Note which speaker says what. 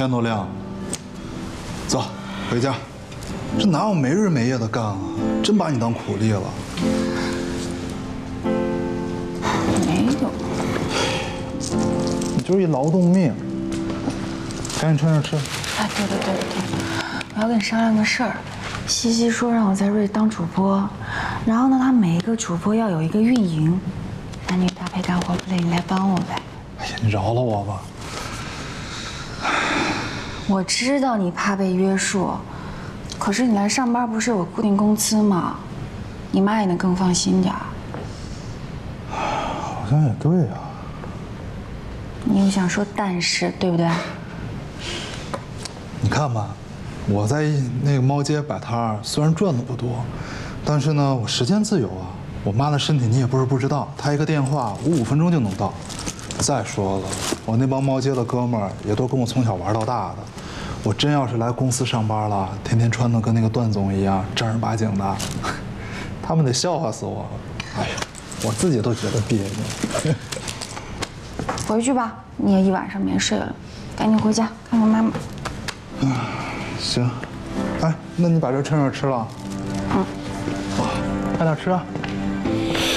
Speaker 1: 天都亮了，走，回家。这哪有没日没夜的干啊？真把你当苦力了。
Speaker 2: 没有，
Speaker 1: 你就是一劳动命。赶紧趁热吃。
Speaker 2: 哎，对，我要跟你商量个事儿。西西说让我在瑞当主播，然后呢，他每一个主播要有一个运营，男女搭配干活不累，你来帮我呗。
Speaker 1: 哎呀，你饶了我吧。
Speaker 2: 我知道你怕被约束，可是你来上班不是有固定工资吗？你妈也能更放心点儿。
Speaker 1: 好像也对啊。
Speaker 2: 你又想说但是，对不对？
Speaker 1: 你看吧，我在那个猫街摆摊儿，虽然赚的不多，但是呢，我时间自由啊。我妈的身体你也不是不知道，她一个电话，我5分钟就能到。再说了，我那帮猫街的哥们儿也都跟我从小玩到大的。我真要是来公司上班了，天天穿的跟那个段总一样正儿八经的，他们得笑话死我。哎呀，我自己都觉得别扭。
Speaker 2: 回去吧，你也一晚上没睡了，赶紧回家看看妈妈。
Speaker 1: 行，哎，那你把这趁热吃了。
Speaker 2: 嗯，
Speaker 1: 快点吃啊。